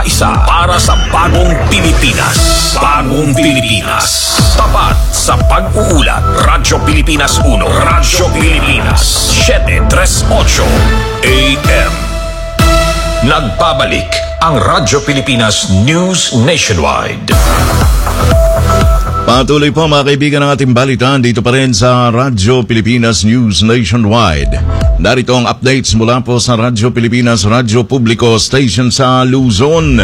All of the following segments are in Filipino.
isa para sa bagong Pilipinas. Bagong Pilipinas. Tapat sa pag-uulat. Radyo Pilipinas 1. Radyo Pilipinas 738 AM. Nagbabalik ang Radyo Pilipinas News Nationwide. Patuloy po mga kaibigan ng ating balitaan dito pa rin sa Radyo Pilipinas News Nationwide. Narito ang updates mula po sa Radyo Pilipinas Radyo Publiko Station sa Luzon.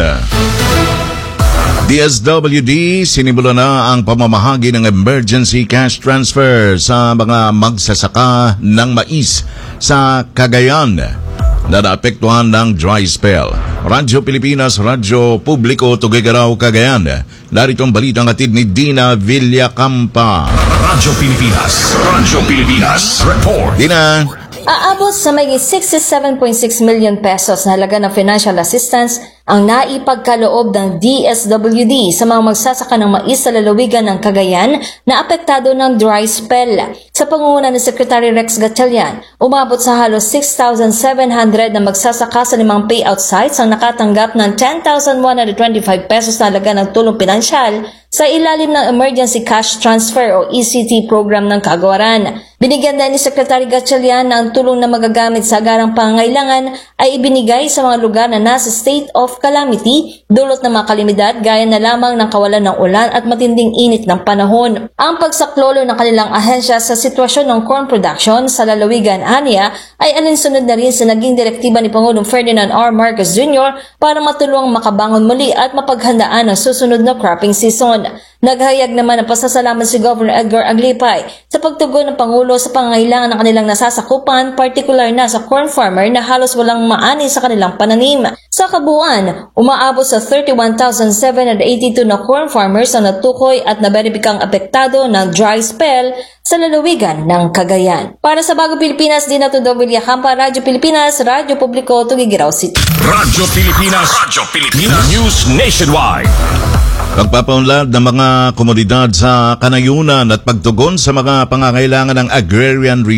DSWD, sinimula na ang pamamahagi ng emergency cash transfer sa mga magsasaka ng mais sa Cagayan na naapektuhan ng dry spell. Radyo Pilipinas, Radyo Publiko, Tuguegarao, Cagayan. Narito ang balitang hatid ni Dina Villacampa. Radyo Pilipinas, report. Dina. Aabot sa may 67.6 million pesos na halaga ng financial assistance ang naipagkaloob ng DSWD sa mga magsasaka ng mais sa lalawigan ng Cagayan na apektado ng dry spell. Sa pangunguna ni Secretary Rex Gatchalian, umabot sa halos 6,700 na magsasaka sa 5 payout sites ang nakatanggap ng 10,125 pesos na halaga ng tulong pinansyal sa ilalim ng Emergency Cash Transfer o ECT program ng Kagawaran. Binigyan din ni Secretary Gatchalian na ang tulong na magagamit sa agarang pangangailangan ay ibinigay sa mga lugar na nasa state of calamity, dulot ng mga kalamidad gaya na lamang ng kawalan ng ulan at matinding init ng panahon. Ang pagsaklolo ng kanilang ahensya sa sitwasyon ng corn production sa lalawigan aniya ay alinsunod na rin sa naging direktiba ni Pangulong Ferdinand R. Marcos Jr. para matulungang makabangon muli at mapaghandaan ang susunod na cropping season. Naghayag naman ng pasasalamat si Governor Edgar Aglipay sa pagtugon ng Pangulo sa pangangailangan ng kanilang nasasakupan, partikular na sa corn farmer na halos walang maani sa kanilang pananim. Sa kabuuan, umaabot sa 31,782 na corn farmers ang natukoy at naberipikang apektado ng dry spell sa lalawigan ng Cagayan. Para sa Bagong Pilipinas, Dina Villacampa, Radyo Pilipinas, Radyo Publiko, Tuguegarao City. Radyo Pilipinas News Nationwide. Pagpapaunlad ng mga komodidad sa kanayunan at pagtugon sa mga pangangailangan ng agrarian